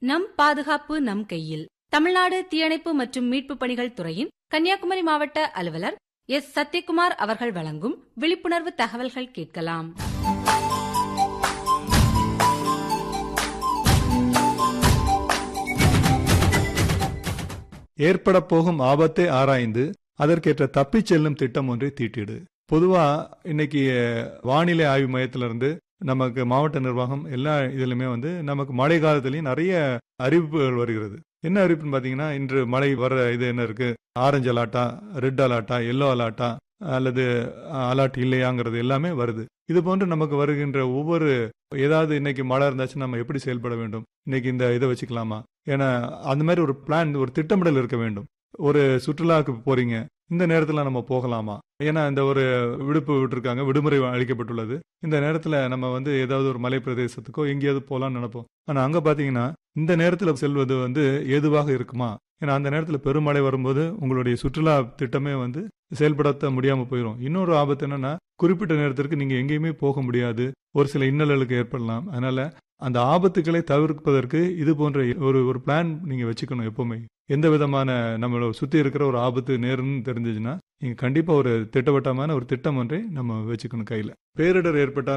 நம் பாதுகாப்பு நம் கையில். தமிழ்நாடு தீயணைப்பு மற்றும் மீட்பு பணிகள் துறையின் கன்னியாகுமரி மாவட்ட அலுவலர் எஸ். சத்யகுமார் அவர்கள் வழங்கும் விழிப்புணர்வு தகவல்கள் கேட்கலாம். ஏற்பட போகும் ஆபத்தை ஆராய்ந்து அதற்கேற்ற தப்பிச் செல்லும் திட்டம் ஒன்றை தீட்டிடு. பொதுவா இன்னைக்கு வானிலை ஆய்வு மையத்திலிருந்து நமக்கு மாவட்ட நிர்வாகம் எல்லா இதுலயுமே நமக்கு மழை காலத்திலயும் நிறைய அறிவிப்புகள் வருகிறது. என்ன அறிவிப்புன்னு பாத்தீங்கன்னா, இன்று மழை வர இது என்ன இருக்கு, ஆரஞ்சு அலர்ட்டா, ரெட் அலர்ட்டா, எல்லோ அலர்ட்டா அல்லது அலர்ட் இல்லையாங்கிறது எல்லாமே வருது. இது போன்று நமக்கு வருகின்ற ஒவ்வொரு ஏதாவது இன்னைக்கு மழை இருந்துச்சுன்னா நம்ம எப்படி செயல்பட வேண்டும், இன்னைக்கு இந்த இதை வச்சுக்கலாமா, ஏன்னா அந்த மாதிரி ஒரு பிளான், ஒரு திட்டமிடல் இருக்க வேண்டும். ஒரு சுற்றுலாவுக்கு போறீங்க, இந்த நேரத்துல நம்ம போகலாமா, ஏன்னா இந்த ஒரு விடுப்பு விட்டுருக்காங்க, விடுமுறை அளிக்கப்பட்டுள்ளது, இந்த நேரத்துல நம்ம ஏதாவது ஒரு மலை பிரதேசத்துக்கோ எங்கேயாவது போகலாம்னு நினைப்போம். ஆனா அங்க பாத்தீங்கன்னா இந்த நேரத்துல செல்வது ஏதுவாக இருக்குமா, ஏன்னா அந்த நேரத்துல பெருமழை வரும்போது உங்களுடைய சுற்றுலா திட்டமே செயல்படுத்த முடியாம போயிடும். இன்னொரு ஆபத்து என்னன்னா, குறிப்பிட்ட நேரத்திற்கு நீங்க எங்கேயுமே போக முடியாது, ஒரு சில இன்னல்களுக்கு ஏற்படலாம். அதனால அந்த ஆபத்துக்களை தவிர்ப்பதற்கு இது போன்ற ஒரு பிளான் நீங்க வச்சுக்கணும். எப்பவுமே எந்த விதமான நம்மளை சுத்தி இருக்கிற ஒரு ஆபத்து நேருன்னு தெரிஞ்சுச்சுன்னா நீங்க கண்டிப்பா ஒரு திட்டவட்டமான ஒரு திட்டம் ஒன்றை நம்ம வச்சுக்கணும் கையில. பேரிடர் ஏற்பட்டால்